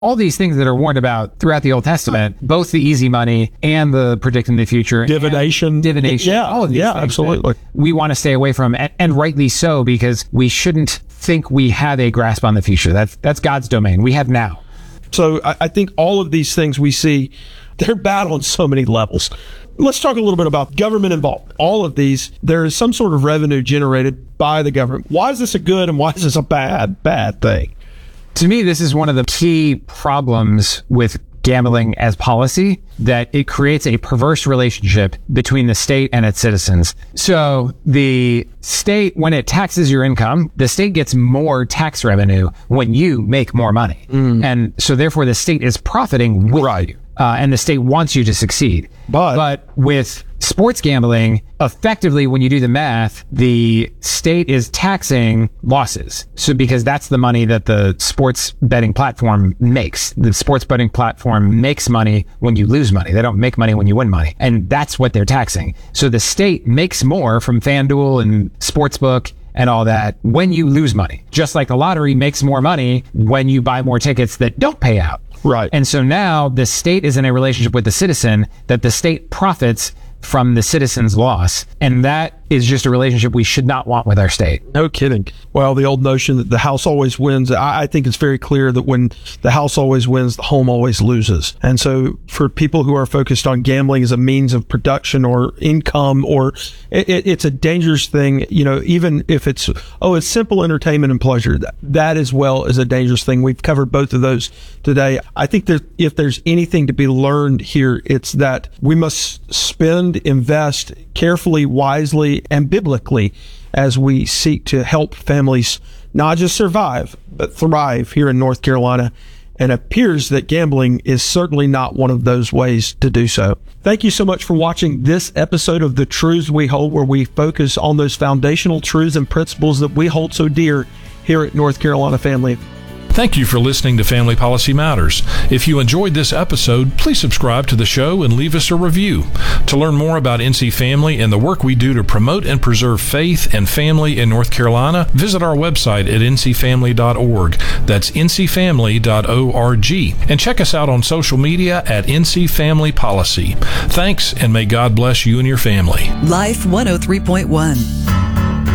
all these things that are warned about throughout the Old Testament, both the easy money and the predicting the future. Divination. Yeah, all of these things absolutely. We want to stay away from, and rightly so, because we shouldn't think we have a grasp on the future. That's God's domain. We have now. So I think all of these things we see, they're bad on so many levels. Let's talk a little bit about government involvement. All of these, there is some sort of revenue generated by the government. Why is this a good and why is this a bad thing? To me, this is one of the key problems with gambling as policy, that it creates a perverse relationship between the state and its citizens. So the state, when it taxes your income, the state gets more tax revenue when you make more money. And so therefore the state is profiting with you. And the state wants you to succeed. But with sports gambling, effectively, when you do the math, the state is taxing losses. So because that's the money that the sports betting platform makes. The sports betting platform makes money when you lose money. They don't make money when you win money. And that's what they're taxing. So the state makes more from FanDuel and Sportsbook and all that when you lose money. Just like the lottery makes more money when you buy more tickets that don't pay out. Right. And so now the state is in a relationship with the citizen that the state profits from the citizen's loss. And that is just a relationship we should not want with our state. No kidding. Well, the old notion that the house always wins, I think it's very clear that when the house always wins, the home always loses. And so for people who are focused on gambling as a means of production or income, or it's a dangerous thing, you know, even if it's simple entertainment and pleasure, that as well is a dangerous thing. We've covered both of those today. I think that if there's anything to be learned here, it's that we must spend, invest carefully, wisely, and biblically as we seek to help families not just survive, but thrive here in North Carolina. And it appears that gambling is certainly not one of those ways to do so. Thank you so much for watching this episode of The Truths We Hold, where we focus on those foundational truths and principles that we hold so dear here at North Carolina Family. Thank you for listening to Family Policy Matters. If you enjoyed this episode, please subscribe to the show and leave us a review. To learn more about NC Family and the work we do to promote and preserve faith and family in North Carolina, visit our website at ncfamily.org. That's ncfamily.org. And check us out on social media at NC Family Policy. Thanks, and may God bless you and your family. Life 103.1.